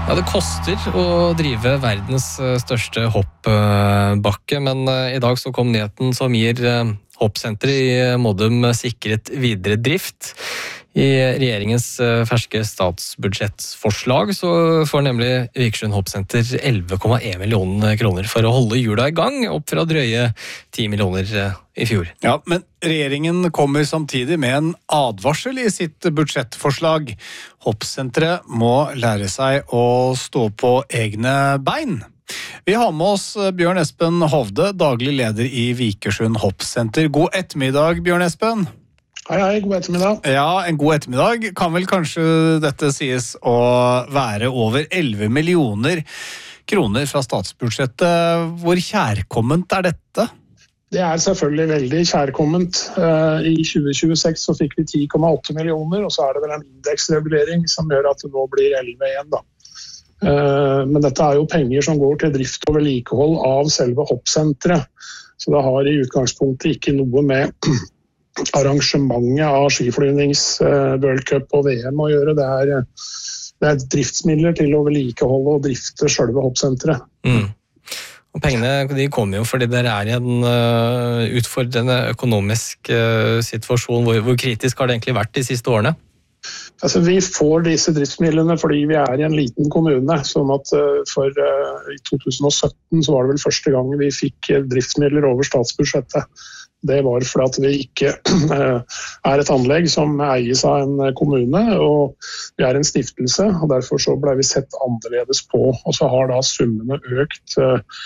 Ja, det koster å drive verdens største hoppbakke, men I dag så kom nyheten som gir hoppsenteret I Modum sikret videre drift. I regjeringens ferske statsbudsjettforslag så får nemlig Vikersund Hoppsenter 11,1 millioner kroner for å holde hjula I gang, opp fra drøye 10 millioner I fjor. Ja, men regjeringen kommer samtidig med en advarsel I sitt budsjettforslag. Hoppsenteret må lære seg å stå på egne bein. Vi har med oss Bjørn Espen Hovde, daglig leder I Vikersund Hoppsenter. God ettermiddag, Bjørn Espen. Hei, god ettermiddag. Ja, en god ettermiddag. Kan vel kanskje dette sies å være over 11 millioner kroner fra statsbudsjettet. Hvor kjærkomment dette? Det selvfølgelig veldig kjærkomment. I 2026 så fikk vi 10,8 millioner, og så det vel en indeksregulering som gjør at det nå blir 11 igjen da. Men dette jo penger som går til drift og vedlikehold av selve hoppsenteret. Så det har I utgangspunktet ikke noe med arrangementet av skiflyvnings, World Cup og VM å gjøre. Det driftsmidler til å vedlikeholde og drifte selve hoppsenteret. Og pengene de kommer jo fordi dere I en utfordrende økonomisk situasjon. Hvor kritisk har det egentlig vært de siste årene? Altså, vi får disse driftsmidlene fordi vi I en liten kommune, sånn at I 2017 så var det vel første gang vi fikk driftsmidler over statsbudsjettet. Det var fordi at vi ikke et anlegg som eies av en kommune, og vi en stiftelse, og derfor så ble vi sett annerledes på. Og så har da summene økt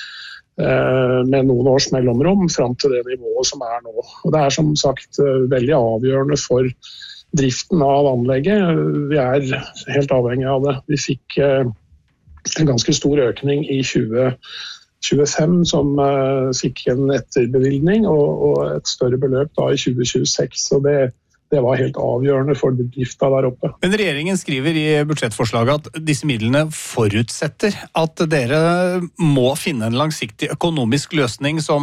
med noen års mellomrom fram til det nivået som nå. Og det som sagt veldig avgjørende for driften av anlegget. Vi helt avhengig av det. Vi fikk en ganske stor økning I 2025 som fikk en etterbevilgning og et større beløp da I 2026, så det var helt avgjørende for drifta der oppe. Men regjeringen skriver I budsjettforslaget at disse midlene forutsetter at dere må finne en langsiktig økonomisk løsning som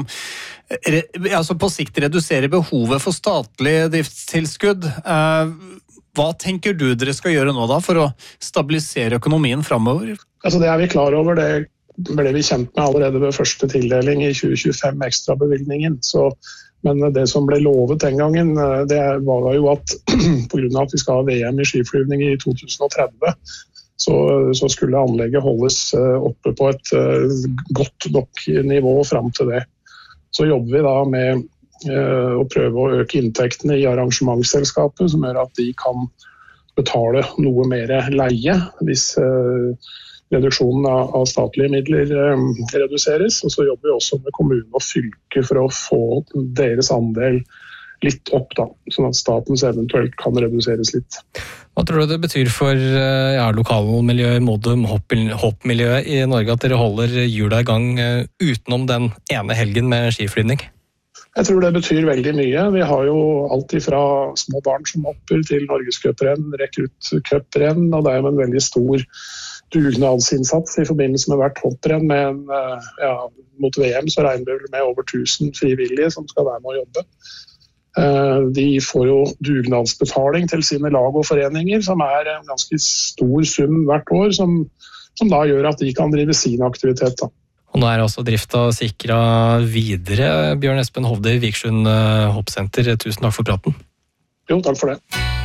på sikt reduserer behovet for statlig driftstilskudd. Hva tenker du dere skal gjøre nå da for å stabilisere økonomien fremover? Altså det vi klar over, det ble vi kjent med allerede ved første tildeling I 2025 ekstra bevilgningen. Men det som ble lovet den gangen, det var jo at på grunn av at vi skal ha VM I skiflyvning I 2030, så skulle anlegget holdes oppe på et godt nok nivå frem til det. Så jobber vi da med å prøve å øke inntektene I arrangementsselskapet, som gjør at de kan betale noe mer leie hvis reduksjonen av statlige midler reduseres, og så jobber vi også med kommunen og fylke for å få deres andel litt opp da, sånn at statens eventuelt kan reduseres litt. Hva tror du det betyr for lokalmiljøet, Modum, hoppmiljøet I Norge, at dere holder hjula I gang utenom den ene helgen med skiflyvning? Jeg tror det betyr veldig mye. Vi har jo alt fra små barn som hopper til Norgescuprenn, rekruttcuprenn, og det jo en veldig stor dugnadsinnsats I forbindelse med hvert hopprenn. Mot VM så regner vi med over 1000 frivillige som skal være med å jobbe. De får jo dugnadsbetaling til sine lag og foreninger, som en ganske stor sum hvert år, som da gjør at de kan drive sin aktivitet da. Og nå altså drifta sikret videre. Bjørn Espen Hovde I Vikersund Hoppsenter, tusen takk for praten. Jo, takk for det.